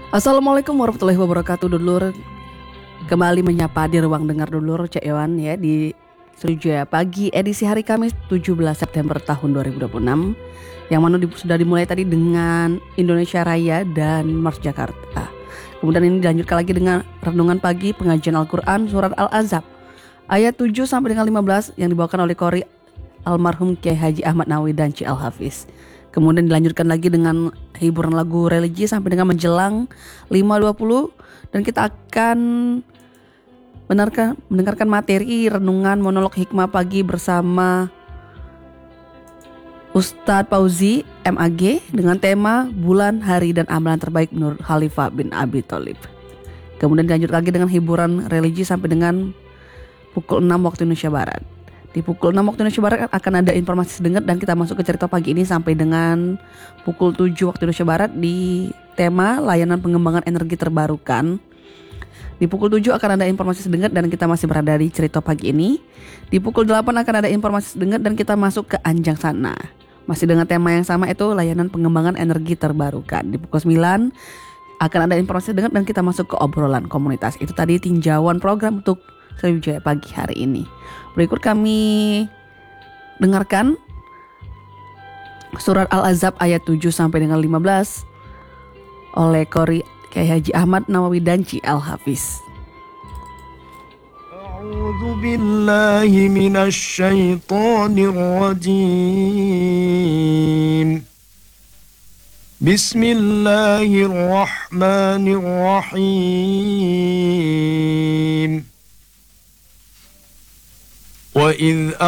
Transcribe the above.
Assalamualaikum warahmatullahi wabarakatuh, dulur. Kembali menyapa di ruang dengar dulur Cek Ewan ya di Sriwijaya Pagi edisi hari Kamis 17 September tahun 2026 yang mana sudah dimulai tadi dengan Indonesia Raya dan Mars Jakarta. Kemudian ini dilanjutkan lagi dengan renungan pagi pengajian Al-Quran surat Al-Ahzab ayat 7 sampai dengan 15 yang dibawakan oleh Qori almarhum Kiai Haji Ahmad Nawawi dan Ci Al-Hafiz. Kemudian dilanjutkan lagi dengan hiburan lagu religi sampai dengan menjelang 5.20 dan kita akan mendengarkan materi renungan monolog hikmah pagi bersama Ustadz Fauzi MAG dengan tema Bulan, Hari, dan Amalan Terbaik menurut Khalifah bin Abi Thalib. Kemudian dilanjut lagi dengan hiburan religi sampai dengan pukul 6 waktu Indonesia Barat. Di pukul 6 waktu Indonesia Barat akan ada informasi sedengat dan kita masuk ke cerita pagi ini sampai dengan pukul 7 waktu Indonesia Barat di tema layanan pengembangan energi terbarukan. Di pukul 7 akan ada informasi sedengat dan kita masih berada di cerita pagi ini. Di pukul 8 akan ada informasi sedengat dan kita masuk ke Anjang Sana. Masih dengan tema yang sama, itu layanan pengembangan energi terbarukan. Di pukul 9 akan ada informasi sedengat dan kita masuk ke obrolan komunitas. Itu tadi tinjauan program untuk Sriwijaya Pagi hari ini. Berikut kami dengarkan surat Al-Ahzab ayat 7 sampai dengan 15 oleh Qori Kiai Haji Ahmad Nawawi dan Ci Al-Hafiz. A'udzu billahi minasy syaithanir rajim. Bismillahirrahmanirrahim. وَإِذْ